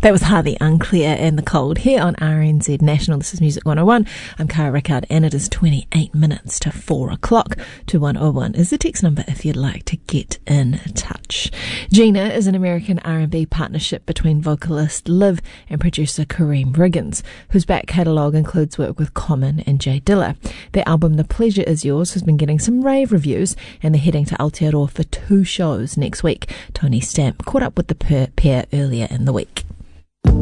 That was Harvey Unclear and The Cold here on RNZ National. This is Music 101. I'm Cara Rickard and it is 28 minutes to 4 o'clock. 2101 is the text number if you'd like to get in touch. Gina is an American R&B partnership between vocalist Liv and producer Kareem Riggins, whose back catalogue includes work with Common and Jay Dilla. Their album The Pleasure Is Yours has been getting some rave reviews and they're heading to Aotearoa for 2 shows next week. Tony Stamp caught up with the pair earlier in the week.